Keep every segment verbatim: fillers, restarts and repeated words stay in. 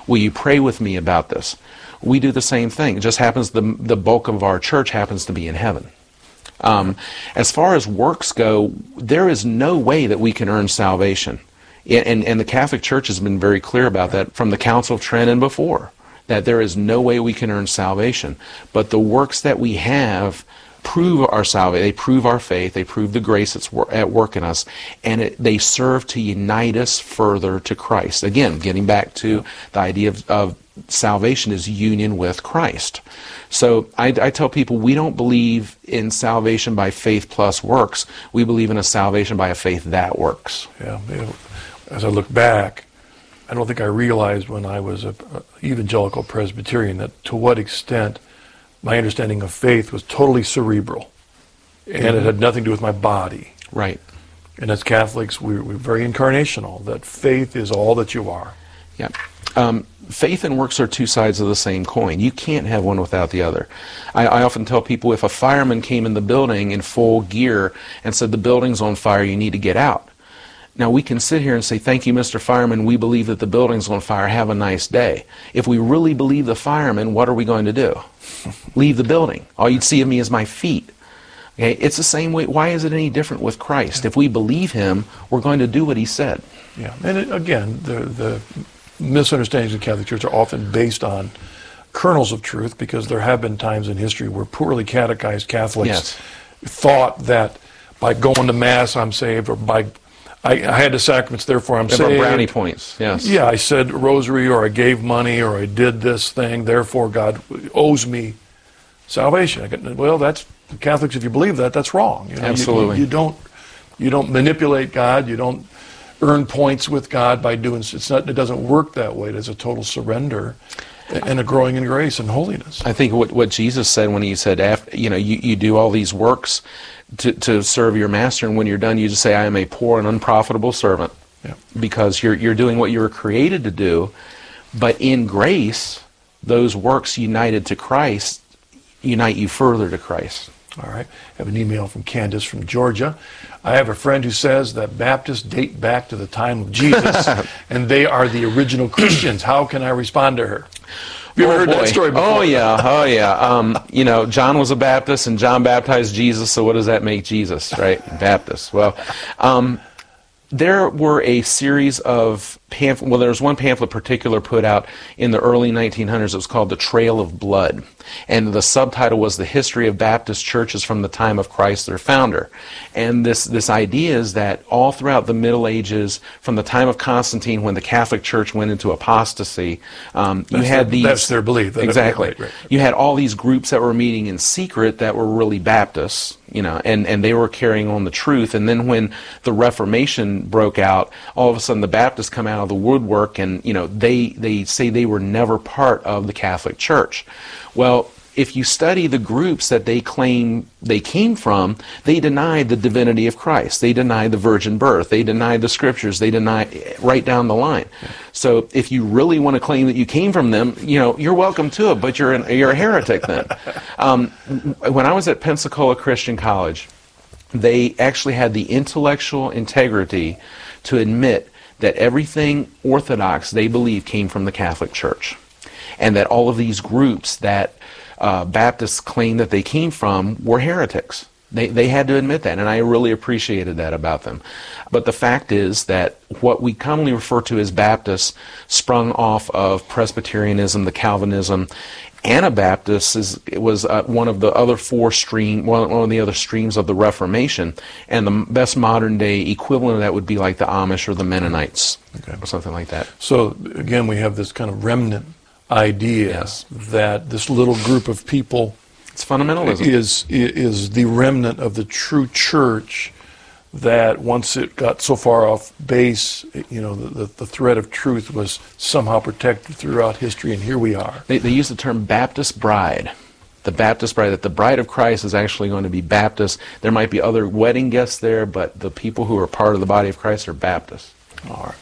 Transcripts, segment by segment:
Will you pray with me about this? We do the same thing. It just happens the, the bulk of our church happens to be in heaven. Um, as far as works go, there is no way that we can earn salvation. And, and the Catholic Church has been very clear about that from the Council of Trent and before, that there is no way we can earn salvation. But the works that we have prove our salvation. They prove our faith. They prove the grace that's wor- at work in us. And it, they serve to unite us further to Christ. Again, getting back to the idea of, of salvation is union with Christ. So I, I tell people we don't believe in salvation by faith plus works. We believe in a salvation by a faith that works. Yeah. You know, as I look back, I don't think I realized when I was a, a evangelical Presbyterian that to what extent my understanding of faith was totally cerebral, and mm-hmm. it had nothing to do with my body. Right. And as Catholics, we're, we're very incarnational, that faith is all that you are. Yeah. Um, faith and works are two sides of the same coin. You can't have one without the other. I, I often tell people if a fireman came in the building in full gear and said the building's on fire, you need to get out. Now we can sit here and say, thank you, Mister Fireman, we believe that the building's on fire, have a nice day. If we really believe the fireman, what are we going to do? Leave the building. All you'd see of me is my feet. Okay? It's the same way. Why is it any different with Christ? If we believe him, we're going to do what he said. Yeah, and it, again, the, the misunderstandings of the Catholic Church are often based on kernels of truth, because there have been times in history where poorly catechized Catholics yes. thought that by going to Mass I'm saved, or by I, I had the sacraments, therefore I'm About saved. brownie points, yes. Yeah, I said rosary, or I gave money, or I did this thing, therefore God owes me salvation. I got, well, that's Catholics. If you believe that, that's wrong. You know, Absolutely. You, you don't you don't manipulate God. You don't earn points with God by doing. It's not. It doesn't work that way. It's a total surrender and a growing in grace and holiness. I think what what Jesus said when he said, after, you know, you, you do all these works to, to serve your master, and when you're done, you just say, I am a poor and unprofitable servant. Yeah. Because you're you're doing what you were created to do, but in grace, those works united to Christ unite you further to Christ. All right. I have an email from Candace from Georgia. I have a friend who says that Baptists date back to the time of Jesus, and they are the original Christians. How can I respond to her? Have you ever oh, heard boy. that story before? Oh, yeah. Oh, yeah. Um, you know, John was a Baptist, and John baptized Jesus, so what does that make Jesus, right? Baptist. Well, um, there were a series of pamphlets. Well, there was one pamphlet particular put out in the early nineteen hundreds. It was called The Trail of Blood. And the subtitle was The History of Baptist Churches from the Time of Christ, their founder. And this, this idea is that all throughout the Middle Ages, from the time of Constantine, when the Catholic Church went into apostasy, um, you that's had their, these... That's their belief. That exactly. Right, right, right. You had all these groups that were meeting in secret that were really Baptists, you know, and, and they were carrying on the truth. And then when the Reformation broke out, all of a sudden the Baptists come out of the woodwork, and, you know, they, they say they were never part of the Catholic Church. Well, if you study the groups that they claim they came from, they denied the divinity of Christ. They denied the virgin birth. They denied the scriptures. They denied right down the line. So if you really want to claim that you came from them, you know, you're welcome to it, but you're an, you're a heretic then. Um, when I was at Pensacola Christian College, they actually had the intellectual integrity to admit that everything Orthodox they believe came from the Catholic Church. And that all of these groups that uh, Baptists claim that they came from were heretics. They, they had to admit that, and I really appreciated that about them. But the fact is that what we commonly refer to as Baptists sprung off of Presbyterianism, the Calvinism. Anabaptists is, was uh, one of the other four stream, one, one of the other streams of the Reformation, and the best modern day equivalent of that would be like the Amish or the Mennonites, okay, or something like that. So again, we have this kind of remnant idea yes. that this little group of people it's fundamentalism. is is the remnant of the true church, that once it got so far off base, you know, the, the, the thread of truth was somehow protected throughout history, and here we are. They, they use the term Baptist bride. The Baptist bride, that the bride of Christ is actually going to be Baptist. There might be other wedding guests there, but the people who are part of the body of Christ are Baptists. All right,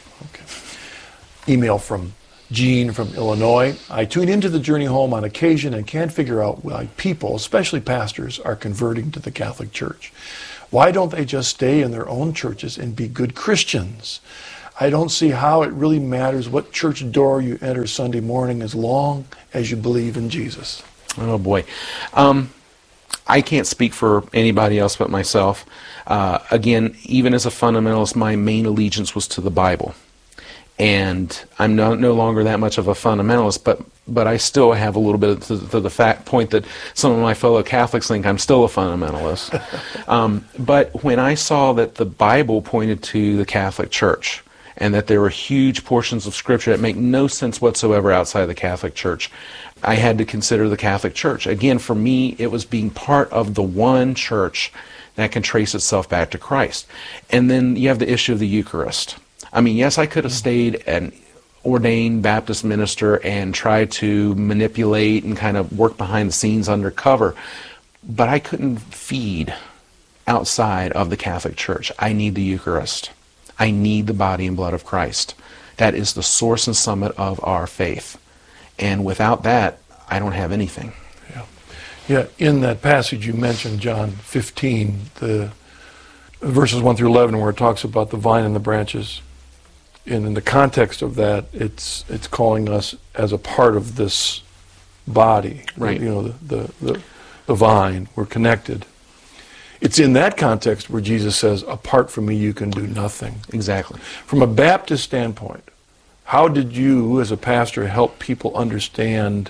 okay. Email from Gene from Illinois. I tune into the Journey Home on occasion and can't figure out why people, especially pastors, are converting to the Catholic Church. Why don't they just stay in their own churches and be good Christians? I don't see how it really matters what church door you enter Sunday morning as long as you believe in Jesus. Oh boy. Um, I can't speak for anybody else but myself. Uh, again, even as a fundamentalist, my main allegiance was to the Bible. And I'm no, no longer that much of a fundamentalist, but but I still have a little bit to, to the fact point that some of my fellow Catholics think I'm still a fundamentalist. um, but when I saw that the Bible pointed to the Catholic Church, and that there were huge portions of Scripture that make no sense whatsoever outside the Catholic Church, I had to consider the Catholic Church. Again, for me, it was being part of the one church that can trace itself back to Christ. And then you have the issue of the Eucharist. I mean, yes, I could have stayed an ordained Baptist minister and tried to manipulate and kind of work behind the scenes undercover, but I couldn't feed outside of the Catholic Church. I need the Eucharist. I need the body and blood of Christ. That is the source and summit of our faith. And without that, I don't have anything. Yeah. Yeah, in that passage you mentioned, John fifteen, the verses one through eleven, where it talks about the vine and the branches. And in the context of that, it's it's calling us as a part of this body. Right. You know, the, the, the, the vine. We're connected. It's in that context where Jesus says, apart from me, you can do nothing. Exactly. From a Baptist standpoint, how did you, as a pastor, help people understand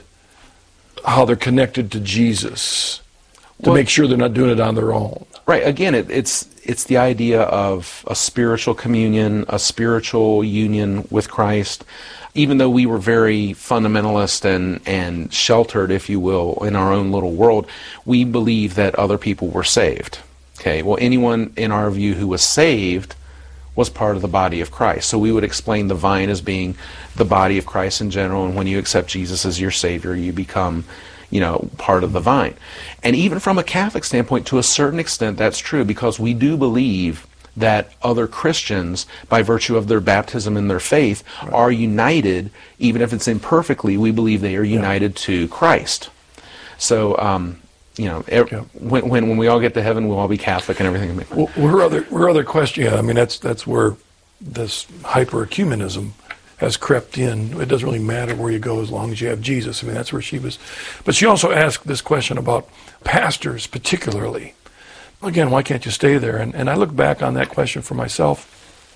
how they're connected to Jesus to Well, make sure they're not doing it on their own? Right. Again, it, it's it's the idea of a spiritual communion, a spiritual union with Christ. Even though we were very fundamentalist and, and sheltered, if you will, in our own little world, we believe that other people were saved. Okay. Well, anyone in our view who was saved was part of the body of Christ. So we would explain the vine as being the body of Christ in general, and when you accept Jesus as your Savior, you become, you know, part of the vine. And even from a Catholic standpoint, to a certain extent, that's true, because we do believe that other Christians, by virtue of their baptism and their faith, right, are united, even if it's imperfectly, we believe they are united yeah. to Christ. So, um, you know, er, yeah. when, when when we all get to heaven, we'll all be Catholic and everything. Well, we're other we're other question. Yeah, I mean, that's that's where this hyper-ecumenism has crept in. It doesn't really matter where you go as long as you have Jesus. I mean, that's where she was. But she also asked this question about pastors particularly. Again, why can't you stay there? And, and I look back on that question for myself.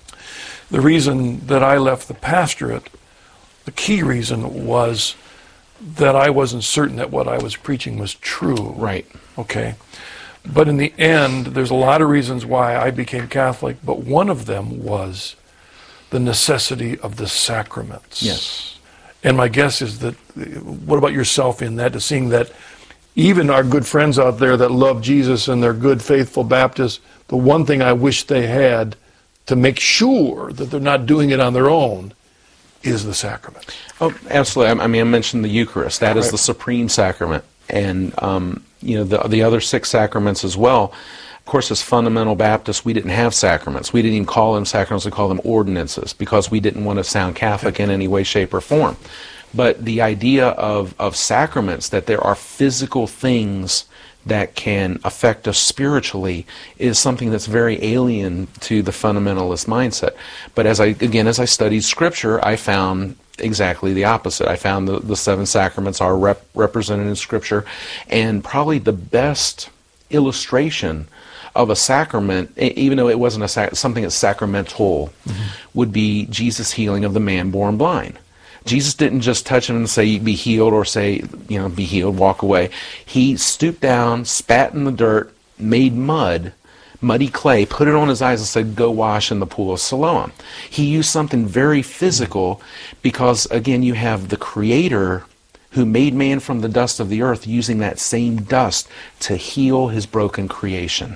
The reason that I left the pastorate, the key reason was that I wasn't certain that what I was preaching was true. Right. Okay. But in the end, there's a lot of reasons why I became Catholic, but one of them was the necessity of the sacraments. Yes. And my guess is that, what about yourself in that, to seeing that even our good friends out there that love Jesus and they're good, faithful Baptists, the one thing I wish they had to make sure that they're not doing it on their own is the sacrament. Oh, absolutely. I mean, I mentioned the Eucharist. That is right. the supreme sacrament. And, um, you know, the, the other six sacraments as well. Of course, as fundamental Baptists, we didn't have sacraments. We didn't even call them sacraments. We called them ordinances because we didn't want to sound Catholic in any way, shape, or form. But the idea of, of sacraments, that there are physical things that can affect us spiritually, is something that's very alien to the fundamentalist mindset. But as I, again, as I studied Scripture, I found exactly the opposite. I found the, the seven sacraments are rep, represented in Scripture, and probably the best illustration of a sacrament, even though it wasn't a sac something that's sacramental, mm-hmm. would be Jesus' healing of the man born blind. Jesus didn't just touch him and say, be healed, or say, you know, be healed, walk away. He stooped down, spat in the dirt, made mud, muddy clay, put it on his eyes and said, go wash in the pool of Siloam. He used something very physical because, again, you have the Creator who made man from the dust of the earth using that same dust to heal his broken creation.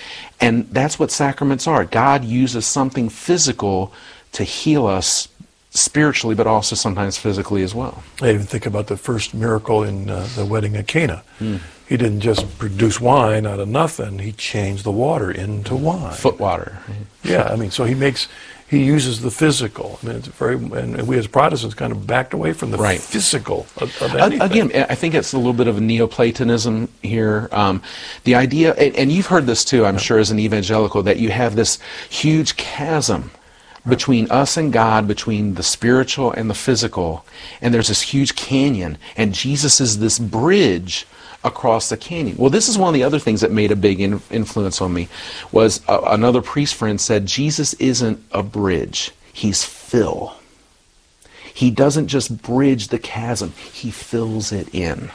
And that's what sacraments are. God uses something physical to heal us spiritually, but also sometimes physically as well. I even think about the first miracle in uh, the wedding at Cana. Mm. He didn't just produce wine out of nothing. He changed the water into wine. Foot water. Yeah, I mean, so he makes, he uses the physical. I mean, it's very, and we as Protestants kind of backed away from the right. physical of, of anything. Again, I think it's a little bit of a Neoplatonism here. Um, the idea, and, and you've heard this too, I'm yeah. sure, as an evangelical, that you have this huge chasm between us and God, between the spiritual and the physical, and there's this huge canyon, and Jesus is this bridge across the canyon. Well, this is one of the other things that made a big in- influence on me, was uh, another priest friend said, Jesus isn't a bridge, he's fill. He doesn't just bridge the chasm, he fills it in.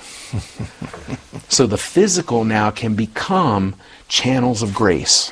So the physical now can become channels of grace.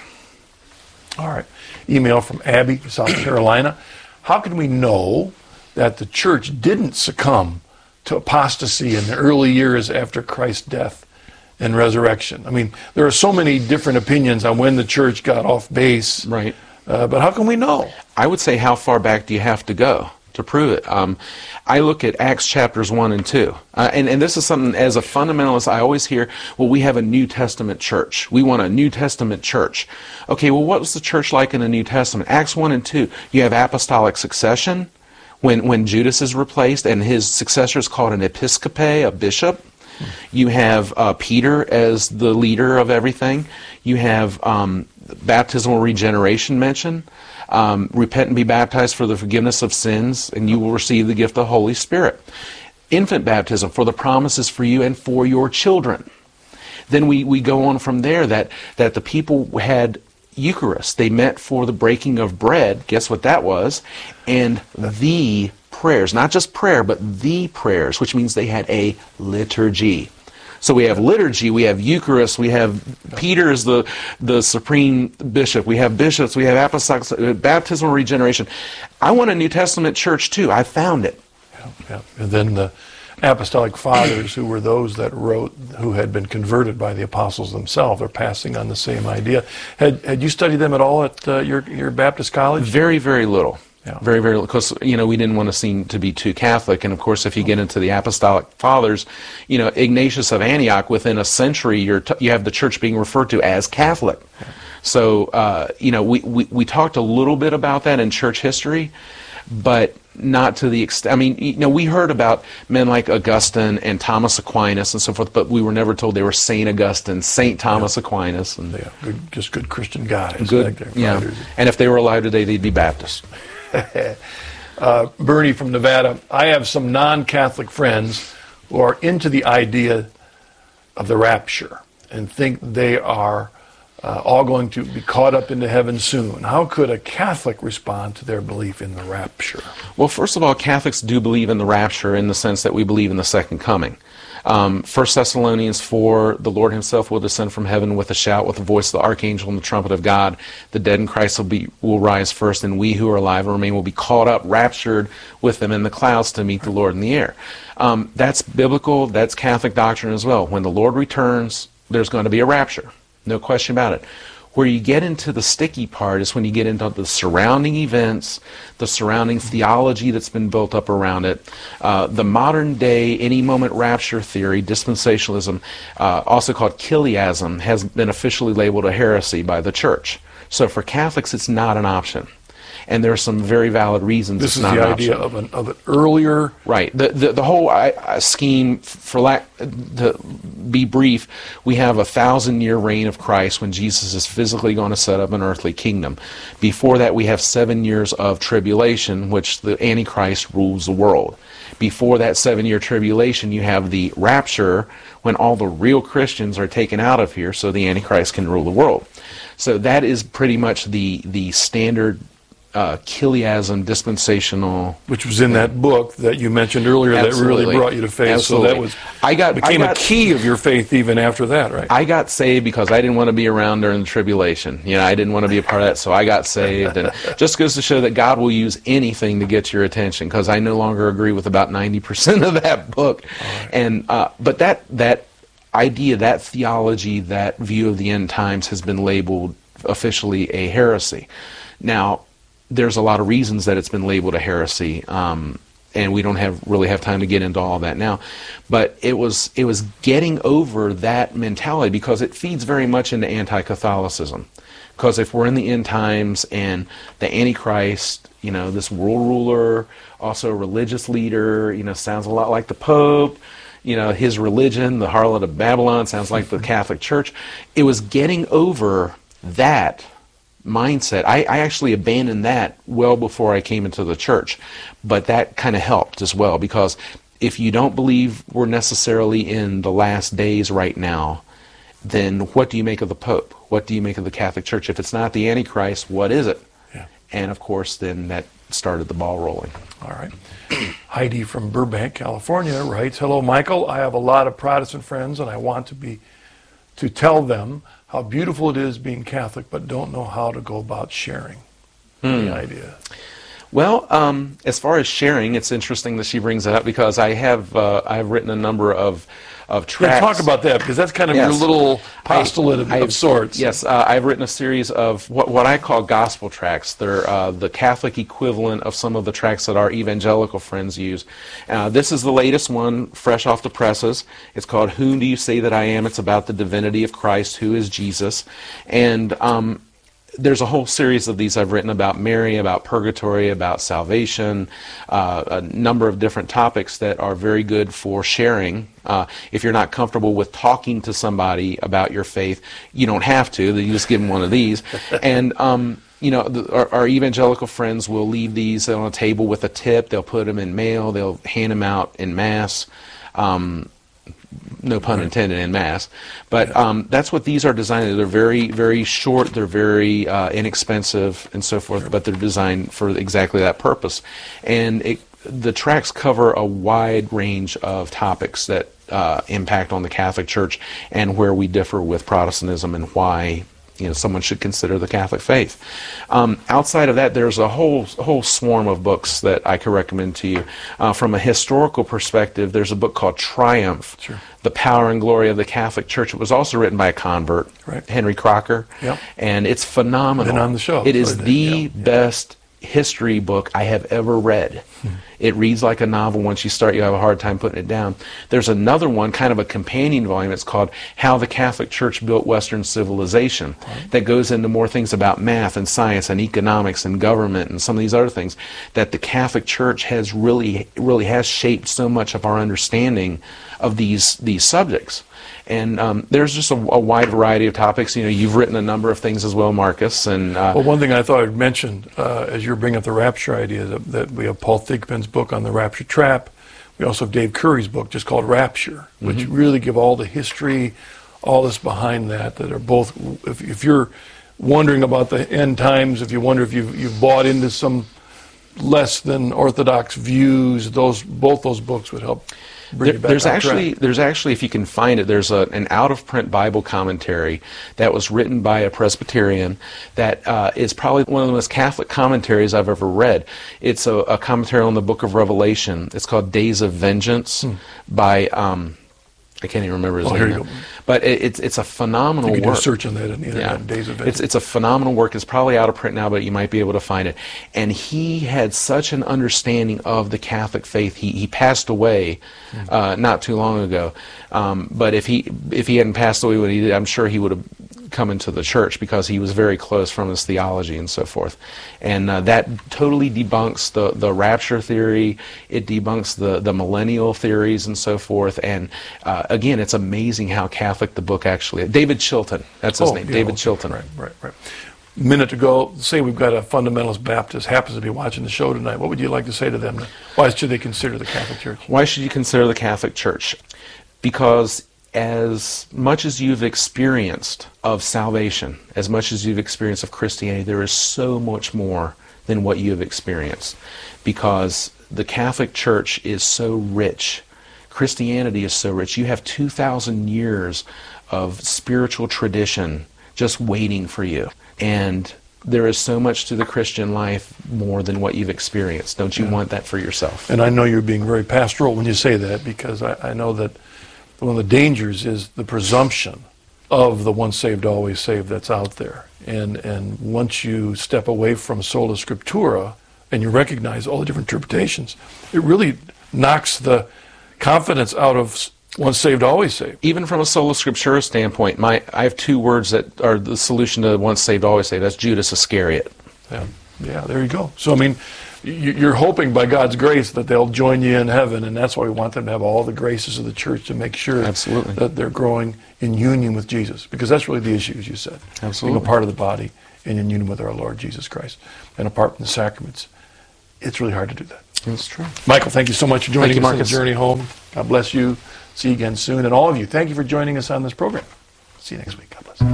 All right. Email from Abby, South Carolina. How can we know that the church didn't succumb to apostasy in the early years after Christ's death and resurrection? I mean, there are so many different opinions on when the church got off base. Right. Uh, but how can we know? I would say, how far back do you have to go to prove it? Um, I look at Acts chapters one and two. Uh, and, and this is something, as a fundamentalist, I always hear, well, we have a New Testament church. We want a New Testament church. Okay, well, what was the church like in the New Testament? Acts one and two, you have apostolic succession, when, when Judas is replaced, and his successor is called an episcope, a bishop. You have uh, Peter as the leader of everything. You have um, baptismal regeneration mentioned. Um, repent and be baptized for the forgiveness of sins, and you will receive the gift of the Holy Spirit. Infant baptism, for the promises for you and for your children. Then we, we go on from there that, that the people had Eucharist. They met for the breaking of bread. Guess what that was? And the prayers. Not just prayer, but the prayers, which means they had a liturgy. So we have liturgy, we have Eucharist, we have Peter as the, the supreme bishop, we have bishops, we have apostolic, baptismal regeneration. I want a New Testament church too. I found it. Yeah, yeah. And then the apostolic fathers, who were those that wrote, who had been converted by the apostles themselves, are passing on the same idea. Had had you studied them at all at uh, your your Baptist college? Very, very little. Yeah. Very, very, because, you know, we didn't want to seem to be too Catholic. And, of course, if you get into the Apostolic Fathers, you know, Ignatius of Antioch, within a century, you're t- you have the church being referred to as Catholic. Yeah. So, uh, you know, we, we, we talked a little bit about that in church history, but not to the extent. I mean, you know, we heard about men like Augustine and Thomas Aquinas and so forth, but we were never told they were Saint Augustine, Saint Thomas yeah. Aquinas. And yeah, good, just good Christian guys. Good, like yeah. And if they were alive today, they'd be Baptist. uh, Bernie from Nevada, I have some non-Catholic friends who are into the idea of the rapture and think they are uh, all going to be caught up into heaven soon. How could a Catholic respond to their belief in the rapture? Well, first of all, Catholics do believe in the rapture in the sense that we believe in the second coming. Um, First Thessalonians four, the Lord himself will descend from heaven with a shout, with the voice of the archangel and the trumpet of God. The dead in Christ will be will rise first, and we who are alive and remain will be caught up, raptured with them in the clouds to meet the Lord in the air. Um, that's biblical, that's Catholic doctrine as well. When the Lord returns, there's going to be a rapture. No question about it. Where you get into the sticky part is when you get into the surrounding events, the surrounding theology that's been built up around it. Uh, the modern day any moment rapture theory, dispensationalism, uh, also called Chiliasm, has been officially labeled a heresy by the church. So for Catholics, it's not an option. And there are some very valid reasons this it's not an option. This is the idea of an, of an earlier... Right. The the, the whole uh, scheme, for lack to be brief, we have a thousand-year reign of Christ when Jesus is physically going to set up an earthly kingdom. Before that, we have seven years of tribulation, which the Antichrist rules the world. Before that seven-year tribulation, you have the rapture, when all the real Christians are taken out of here so the Antichrist can rule the world. So that is pretty much the, the standard Uh, Chiliasm, dispensational, which was in that book that you mentioned earlier. Absolutely. That really brought you to faith. Absolutely. So that was I got became I got, a key of your faith even after that, right? I got saved because I didn't want to be around during the tribulation. You know, I didn't want to be a part of that, so I got saved. And just goes to show that God will use anything to get your attention, because I no longer agree with about ninety percent of that book. Right. And uh, but that that idea, that theology, that view of the end times has been labeled officially a heresy. Now, there's a lot of reasons that it's been labeled a heresy, um, and we don't have really have time to get into all that now. But it was it was getting over that mentality, because it feeds very much into anti-Catholicism. Because if we're in the end times and the Antichrist, you know, this world ruler, also a religious leader, you know, sounds a lot like the Pope. You know, his religion, the harlot of Babylon, sounds like the Catholic Church. It was getting over that mindset. I, I actually abandoned that well before I came into the church, but that kind of helped as well, because if you don't believe we're necessarily in the last days right now, then what do you make of the Pope? What do you make of the Catholic Church? If it's not the Antichrist, what is it? Yeah. And of course, then that started the ball rolling. All right. Heidi from Burbank, California writes, "Hello, Michael. I have a lot of Protestant friends, and I want to be to tell them how beautiful it is being Catholic, but don't know how to go about sharing." Hmm. Any idea? Well, um, as far as sharing, it's interesting that she brings that up, because I have uh, I've written a number of of tracts. Yeah, talk about that, because that's kind of Yes. your little postulate of, I- of sorts. Yes, uh, I've written a series of what, what I call gospel tracts. They're uh, the Catholic equivalent of some of the tracts that our evangelical friends use. Uh, this is the latest one, fresh off the presses. It's called "Who Do You Say That I Am?" It's about the divinity of Christ, who is Jesus. And um, there's a whole series of these I've written about Mary, about purgatory, about salvation, uh, a number of different topics that are very good for sharing. Uh, if you're not comfortable with talking to somebody about your faith, you don't have to. You just give them one of these. And, um, you know, the, our, our evangelical friends will leave these on a table with a tip. They'll put them in mail. They'll hand them out in mass. Um, no pun intended, in mass. But um, that's what these are designed. They're very, very short. They're very uh, inexpensive and so forth, but they're designed for exactly that purpose. And it, the tracts cover a wide range of topics that uh, impact on the Catholic Church and where we differ with Protestantism and why, you know, someone should consider the Catholic faith. Um, outside of that, there's a whole whole swarm of books that I could recommend to you. Uh, from a historical perspective, there's a book called Triumph, Sure. The Power and Glory of the Catholic Church. It was also written by a convert, Right. Henry Crocker, Yep. and it's phenomenal. Been on the show. It is So the yeah, yeah. best history book I have ever read. It reads like a novel. Once you start, you have a hard time putting it down. There's another one, kind of a companion volume. It's called How the Catholic Church Built Western Civilization, that goes into more things about math and science and economics and government and some of these other things that the Catholic Church has really, really has shaped so much of our understanding of these these subjects. And um, there's just a, a wide variety of topics. You know, you've written a number of things as well, Marcus. And uh, Well, one thing I thought I'd mention uh, as you're bringing up the rapture idea, that, that we have Paul Thigpen's book on the rapture trap. We also have Dave Curry's book just called Rapture, which Mm-hmm. really give all the history, all this behind that, that are both, if, if you're wondering about the end times, if you wonder if you've, you've bought into some less than orthodox views, those both those books would help bring There, you back there's on actually, track. there's actually, if you can find it, there's a, an out-of-print Bible commentary that was written by a Presbyterian that uh, is probably one of the most Catholic commentaries I've ever read. It's a, a commentary on the Book of Revelation. It's called Days of Vengeance by, um, I can't even remember his Oh, name here you now. go. But it, it's it's a phenomenal You can do a work. search on that on the internet, Yeah. Days of It's, Vengeance. it's a phenomenal work. It's probably out of print now, but you might be able to find it. And he had such an understanding of the Catholic faith. He he passed away uh, not too long ago. Um, but if he if he hadn't passed away when he did, I'm sure he would have come into the church, because he was very close from his theology and so forth. And uh, that totally debunks the, the rapture theory. It debunks the, the millennial theories and so forth. And uh, again, it's amazing how Catholic the book actually is. David Chilton, that's his Oh, name, yeah, David okay. Chilton. Right, right, right. Minute to go. Say we've got a fundamentalist Baptist happens to be watching the show tonight. What would you like to say to them? Why should they consider the Catholic Church? Why should you consider the Catholic Church? Because as much as you've experienced of salvation, as much as you've experienced of Christianity, there is so much more than what you have experienced. Because the Catholic Church is so rich. Christianity is so rich. You have two thousand years of spiritual tradition just waiting for you. And there is so much to the Christian life more than what you've experienced. Don't you Yeah. want that for yourself? And I know you're being very pastoral when you say that, because I, I know that one of the dangers is the presumption of the once saved, always saved that's out there. And and once you step away from sola scriptura and you recognize all the different interpretations, it really knocks the confidence out of once saved, always saved. Even from a sola scriptura standpoint, my I have two words that are the solution to once saved, always saved. That's Judas Iscariot. Yeah, yeah, there you go. So, I mean, you- you're hoping by God's grace that they'll join you in heaven, and that's why we want them to have all the graces of the church to make sure Absolutely. that they're growing in union with Jesus, because that's really the issue, as you said. Absolutely. Being a part of the body and in union with our Lord Jesus Christ. And apart from the sacraments, it's really hard to do that. That's true. Michael, thank you so much for joining Thank you, us on the Marcus. journey home. God bless you. See you again soon. And all of you, thank you for joining us on this program. See you next week. God bless.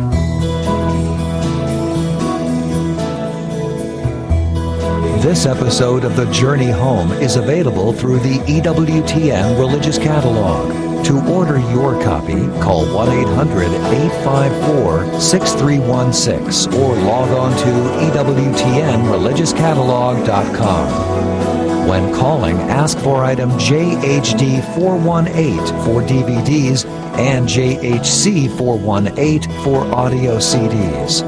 This episode of The Journey Home is available through the E W T N Religious Catalog. To order your copy, call one eight hundred, eight five four, six three one six or log on to E W T N religious catalog dot com. When calling, ask for item J H D four one eight for D V Ds and J H C four one eight for audio C Ds.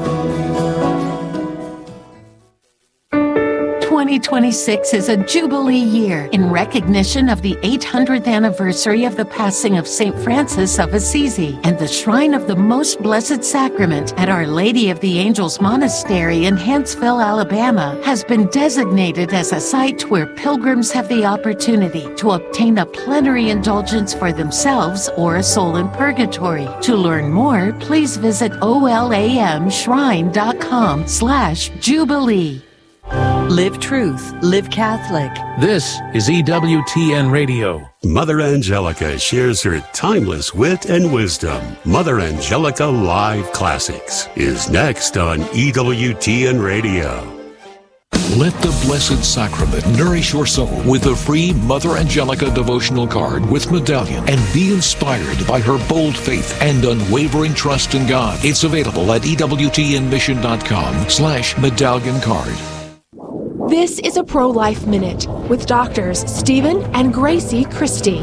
twenty twenty-six is a Jubilee year in recognition of the eight hundredth anniversary of the passing of Saint Francis of Assisi, and the Shrine of the Most Blessed Sacrament at Our Lady of the Angels Monastery in Huntsville, Alabama, has been designated as a site where pilgrims have the opportunity to obtain a plenary indulgence for themselves or a soul in purgatory. To learn more, please visit olamshrine.com slash Jubilee. Live Truth, Live Catholic. This is E W T N Radio. Mother Angelica shares her timeless wit and wisdom. Mother Angelica Live Classics is next on E W T N Radio. Let the Blessed Sacrament nourish your soul with a free Mother Angelica devotional card with medallion, and be inspired by her bold faith and unwavering trust in God. It's available at ewtnmission.com slash medallion card. This is a Pro-Life Minute with doctors Stephen and Gracie Christie.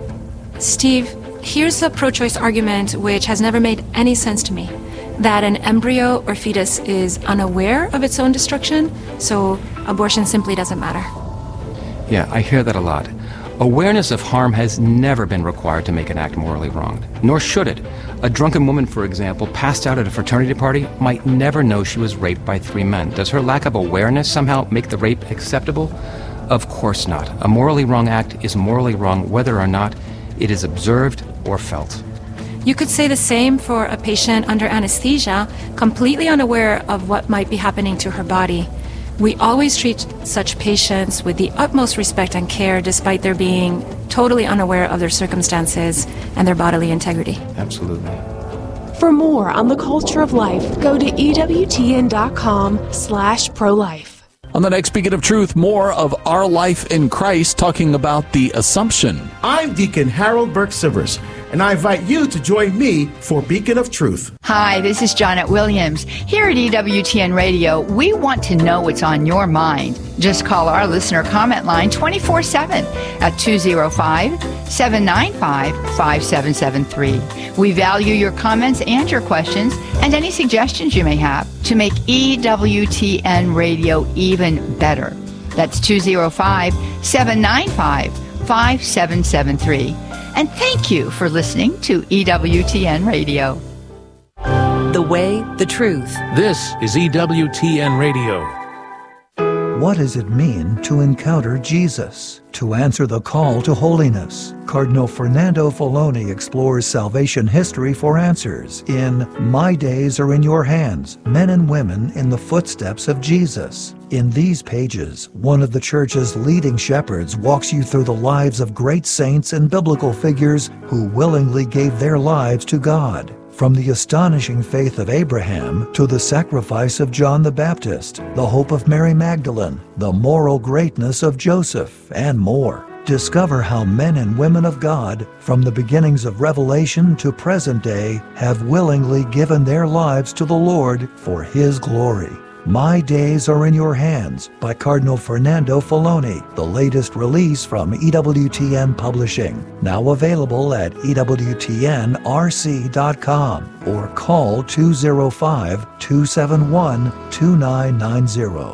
Steve, here's a pro-choice argument which has never made any sense to me. That an embryo or fetus is unaware of its own destruction, so abortion simply doesn't matter. Yeah, I hear that a lot. Awareness of harm has never been required to make an act morally wrong, nor should it. A drunken woman, for example, passed out at a fraternity party might never know she was raped by three men. Does her lack of awareness somehow make the rape acceptable? Of course not. A morally wrong act is morally wrong whether or not it is observed or felt. You could say the same for a patient under anesthesia, completely unaware of what might be happening to her body. We always treat such patients with the utmost respect and care, despite their being totally unaware of their circumstances and their bodily integrity. Absolutely. For more on the culture of life, go to ewtn.com slash pro-life. On the next Beacon of Truth, more of Our Life in Christ, talking about the Assumption. I'm Deacon Harold Burke-Sivers, and I invite you to join me for Beacon of Truth. Hi, this is Janet Williams. Here at E W T N Radio, we want to know what's on your mind. Just call our listener comment line twenty-four seven at two oh five, seven nine five, five seven seven three. We value your comments and your questions and any suggestions you may have to make E W T N Radio even better. That's two oh five, seven nine five, five seven seven three. And thank you for listening to E W T N Radio. The way, the truth. This is E W T N Radio. What does it mean to encounter Jesus? To answer the call to holiness, Cardinal Fernando Filoni explores salvation history for answers in My Days Are in Your Hands, Men and Women in the Footsteps of Jesus. In these pages, one of the Church's leading shepherds walks you through the lives of great saints and biblical figures who willingly gave their lives to God. From the astonishing faith of Abraham to the sacrifice of John the Baptist, the hope of Mary Magdalene, the moral greatness of Joseph, and more. Discover how men and women of God, from the beginnings of Revelation to present day, have willingly given their lives to the Lord for His glory. My Days Are in Your Hands by Cardinal Fernando Filoni, the latest release from E W T N Publishing. Now available at E W T N R C dot com or call two oh five, two seven one, two nine nine zero.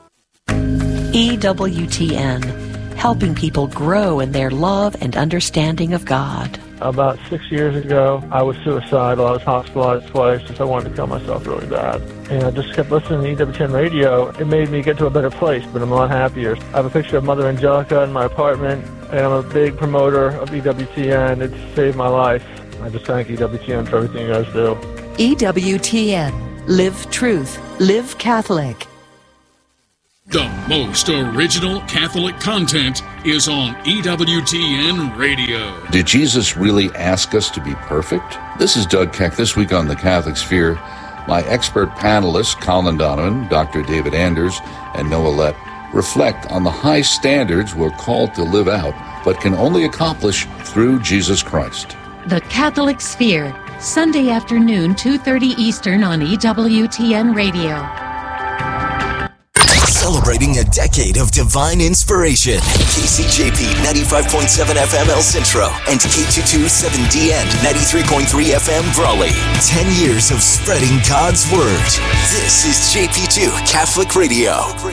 E W T N, helping people grow in their love and understanding of God. About six years ago, I was suicidal. I was hospitalized twice because I wanted to kill myself really bad. And I just kept listening to E W T N Radio. It made me get to a better place, but I'm a lot happier. I have a picture of Mother Angelica in my apartment, and I'm a big promoter of E W T N. It's saved my life. I just thank E W T N for everything you guys do. E W T N, Live truth. Live Catholic. The most original Catholic content is on E W T N Radio. Did Jesus really ask us to be perfect? This is Doug Keck. This week on The Catholic Sphere, my expert panelists, Colin Donovan, Doctor David Anders, and Noah Lett, reflect on the high standards we're called to live out, but can only accomplish through Jesus Christ. The Catholic Sphere, Sunday afternoon, two thirty Eastern on E W T N Radio. Celebrating a decade of divine inspiration. K C J P ninety-five point seven F M El Centro and K two twenty-seven D N ninety-three point three F M Brawley. Ten years of spreading God's Word. This is J P two Catholic Radio.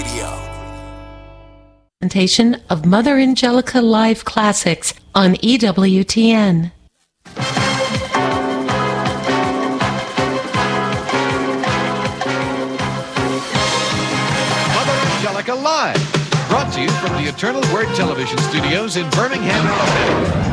Presentation of Mother Angelica Live Classics on E W T N. Live, brought to you from the Eternal Word Television Studios in Birmingham, Alabama.